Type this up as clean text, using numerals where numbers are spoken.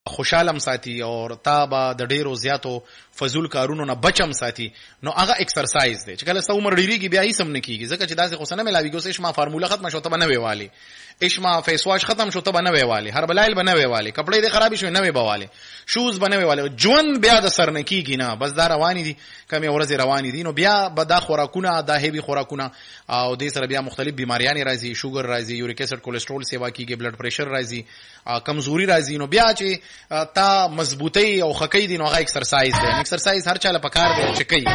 خوشحالم ساتي او تا به د ډیرو زیاتو فضول کارونو نه بچم ساتي نو هغه ایکسرسایز دی چې کله څو عمر ډیریږي بیا هیڅ هم نه کیږي ځکه چې داسې خو څه نه ملاویږي اوس اشما فارموله ختمه شو ته به نوې والي اشما فیس واش ختم شو ته به نوې والي هر بلایل به نوې والي کپړې دې خراب شوي نوې به والي شوز به نوې والي ژوند بیا د سر نه کیږي نه بس دا رواني دي کمې ورځې رواني دي نو بیا به دا خوراکونه دا هیوي خوراکونه او دې سره بیا مختلف بیماریانې راځي شوګر راځي یوریک اسید کولیسټرول سیوا کیږي بلډ پریشر راځي کمزوري راځي نو بیا چې تا مضبوطی او خکې دي نو هغه ایکسرسایز دی ایکسرسایز هر چا له پکار دی چې کوي